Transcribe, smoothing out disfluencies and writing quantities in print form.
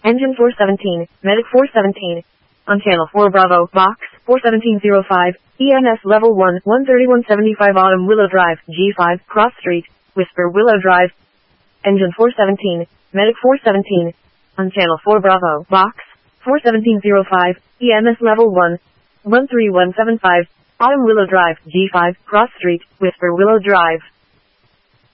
Engine 417, Medic 417. On Channel 4 Bravo, Box 41705, EMS Level 1, 13175 Autumn Willow Drive, G5, Cross Street, Whisper Willow Drive. Engine 417, Medic 417. On Channel 4 Bravo, Box 41705, EMS Level 1, 13175, Autumn Willow Drive, G5, Cross Street, Whisper Willow Drive.